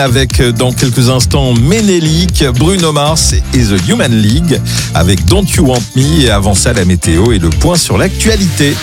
Avec dans quelques instants Ménélique, Bruno Mars et The Human League avec Don't You Want Me, et avant ça la météo et le point sur l'actualité.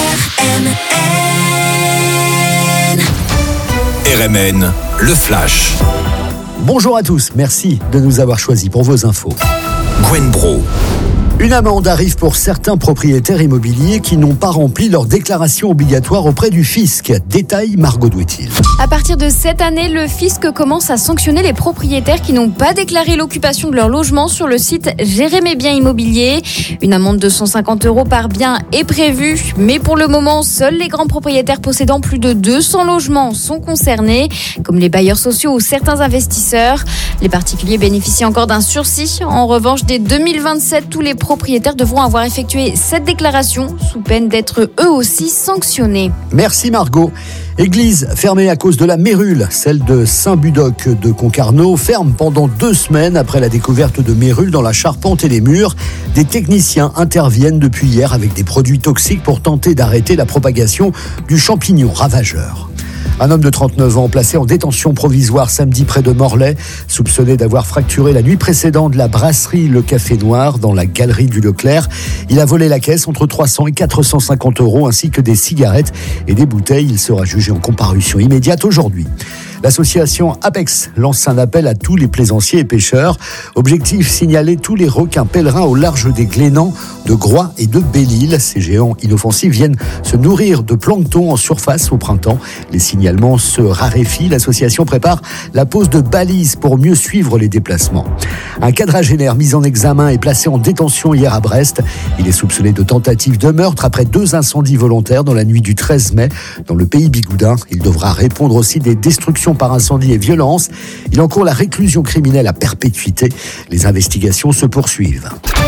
RMN, le flash. Bonjour à tous, merci de nous avoir choisis pour vos infos. Gwen Bro. Une amende arrive pour certains propriétaires immobiliers qui n'ont pas rempli leur déclaration obligatoire auprès du fisc. Détail, Margot Douetil. À partir de cette année, le fisc commence à sanctionner les propriétaires qui n'ont pas déclaré l'occupation de leur logement sur le site Gérer mes biens immobiliers. Une amende de 150 € par bien est prévue, mais pour le moment, seuls les grands propriétaires possédant plus de 200 logements sont concernés, comme les bailleurs sociaux ou certains investisseurs. Les particuliers bénéficient encore d'un sursis. En revanche, dès 2027, tous les propriétaires devront avoir effectué cette déclaration sous peine d'être eux aussi sanctionnés. Merci Margot. Église fermée à cause de la mérule, celle de Saint-Budoc de Concarneau ferme pendant 2 semaines après la découverte de mérules dans la charpente et les murs. Des techniciens interviennent depuis hier avec des produits toxiques pour tenter d'arrêter la propagation du champignon ravageur. Un homme de 39 ans placé en détention provisoire samedi près de Morlaix, soupçonné d'avoir fracturé la nuit précédente la brasserie Le Café Noir dans la galerie du Leclerc. Il a volé la caisse entre 300 et 450 € ainsi que des cigarettes et des bouteilles. Il sera jugé en comparution immédiate aujourd'hui. L'association Apex lance un appel à tous les plaisanciers et pêcheurs. Objectif, signaler tous les requins pèlerins au large des Glénans, de Groix et de Belle-Île. Ces géants inoffensifs viennent se nourrir de plancton en surface au printemps. Les signalements se raréfient. L'association prépare la pose de balises pour mieux suivre les déplacements. Un quadragénaire mis en examen est placé en détention hier à Brest. Il est soupçonné de tentative de meurtre après 2 incendies volontaires dans la nuit du 13 mai dans le pays bigoudin. Il devra répondre aussi des destructions par incendie et violence. Il encourt la réclusion criminelle à perpétuité. Les investigations se poursuivent.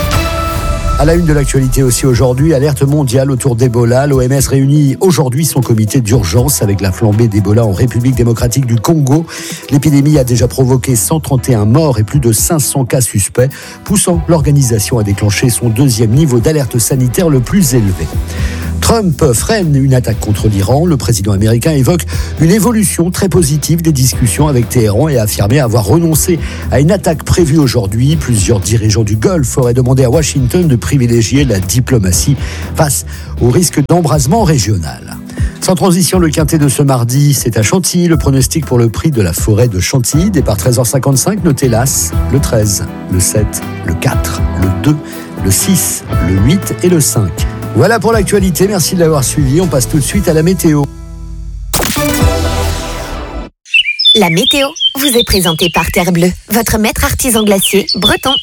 À la une de l'actualité aussi aujourd'hui, alerte mondiale autour d'Ebola. L'OMS réunit aujourd'hui son comité d'urgence avec la flambée d'Ebola en République démocratique du Congo. L'épidémie a déjà provoqué 131 morts et plus de 500 cas suspects, poussant l'organisation à déclencher son 2e niveau d'alerte sanitaire le plus élevé. Trump freine une attaque contre l'Iran. Le président américain évoque une évolution très positive des discussions avec Téhéran et a affirmé avoir renoncé à une attaque prévue aujourd'hui. Plusieurs dirigeants du Golfe auraient demandé à Washington de privilégier la diplomatie face au risque d'embrasement régional. Sans transition, le quintet de ce mardi, c'est à Chantilly. Le pronostic pour le prix de la forêt de Chantilly, départ 13h55, notez l'As, le 13, le 7, le 4, le 2, le 6, le 8 et le 5. Voilà pour l'actualité, merci de l'avoir suivi. On passe tout de suite à la météo. La météo vous est présentée par Terre Bleue, votre maître artisan glacier breton.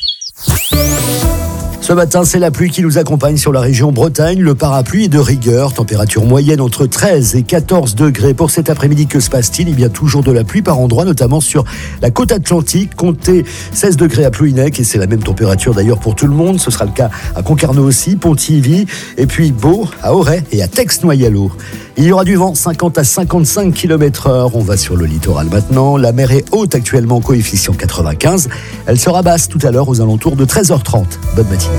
Ce matin, c'est la pluie qui nous accompagne sur la région Bretagne. Le parapluie est de rigueur. Température moyenne entre 13 et 14 degrés. Pour cet après-midi, que se passe-t-il ? Il y a toujours de la pluie par endroits, notamment sur la côte atlantique. Comptez 16 degrés à Plouhinec et c'est la même température d'ailleurs pour tout le monde. Ce sera le cas à Concarneau aussi, Pontivy, et puis Beau, à Auray et à Tex-Noyalo. Il y aura du vent 50 à 55 km/h. On va sur le littoral maintenant. La mer est haute actuellement, coefficient 95. Elle sera basse tout à l'heure aux alentours de 13h30. Bonne matinée.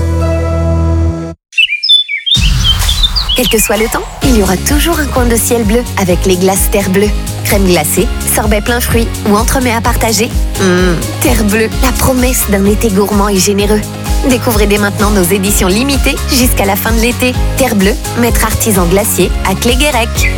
Quel que soit le temps, il y aura toujours un coin de ciel bleu avec les glaces Terre Bleue. Crème glacée, sorbet plein fruits ou entremets à partager. Terre Bleue, la promesse d'un été gourmand et généreux. Découvrez dès maintenant nos éditions limitées jusqu'à la fin de l'été. Terre Bleue, maître artisan glacier à Cléguérec.